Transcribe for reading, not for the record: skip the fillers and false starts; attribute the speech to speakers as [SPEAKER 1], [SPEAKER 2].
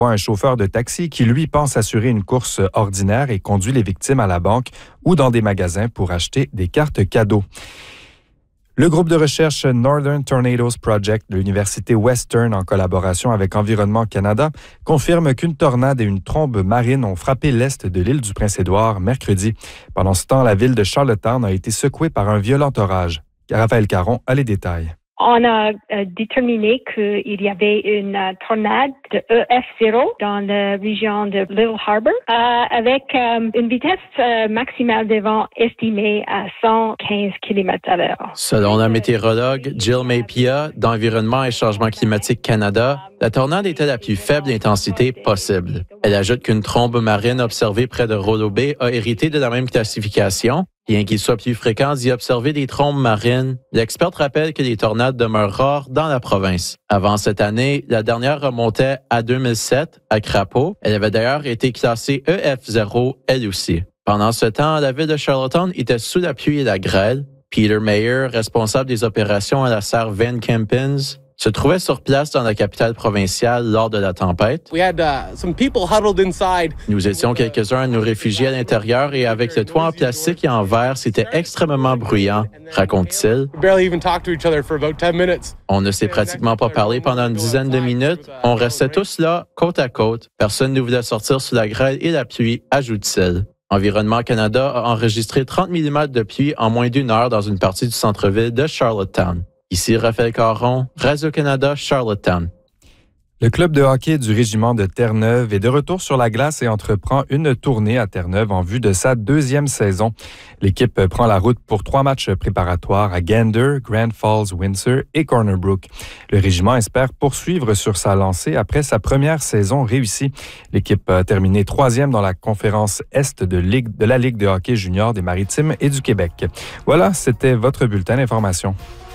[SPEAKER 1] Un chauffeur de taxi qui, lui, pense assurer une course ordinaire et conduit les victimes à la banque ou dans des magasins pour acheter des cartes cadeaux. Le groupe de recherche Northern Tornadoes Project de l'Université Western, en collaboration avec Environnement Canada, confirme qu'une tornade et une trombe marine ont frappé l'est de l'île du Prince-Édouard mercredi. Pendant ce temps, la ville de Charlottetown a été secouée par un violent orage. Raphaël Caron a les détails.
[SPEAKER 2] On a déterminé qu'il y avait une tornade de EF0 dans la région de Little Harbor avec une vitesse maximale de vent estimée à 115 km/h.
[SPEAKER 3] Selon la météorologue Jill Mapia d'Environnement et Changement climatique Canada, la tornade était la plus faible intensité possible. Elle ajoute qu'une trombe marine observée près de Rollo Bay a hérité de la même classification. Bien qu'il soit plus fréquent d'y observer des trombes marines, l'experte rappelle que les tornades demeurent rares dans la province. Avant cette année, la dernière remontait à 2007, à Crapaud. Elle avait d'ailleurs été classée EF0, elle aussi. Pendant ce temps, la ville de Charlottetown était sous la pluie et la grêle. Peter Mayer, responsable des opérations à la serre Van Kempins, se trouvait sur place dans la capitale provinciale lors de la tempête. Nous étions quelques-uns à nous réfugier à l'intérieur et avec le toit en plastique et en verre, c'était extrêmement bruyant, raconte-t-il. On ne s'est pratiquement pas parlé pendant une dizaine de minutes. On restait tous là, côte à côte. Personne ne voulait sortir sous la grêle et la pluie, ajoute-t-il. Environnement Canada a enregistré 30 mm de pluie en moins d'une heure dans une partie du centre-ville de Charlottetown. Ici Raphaël Caron, Radio-Canada, Charlottetown.
[SPEAKER 1] Le club de hockey du régiment de Terre-Neuve est de retour sur la glace et entreprend une tournée à Terre-Neuve en vue de sa deuxième saison. L'équipe prend la route pour 3 matchs préparatoires à Gander, Grand Falls, Windsor et Corner Brook. Le régiment espère poursuivre sur sa lancée après sa première saison réussie. L'équipe a terminé 3e dans la conférence Est de la Ligue de hockey junior des Maritimes et du Québec. Voilà, c'était votre bulletin d'information.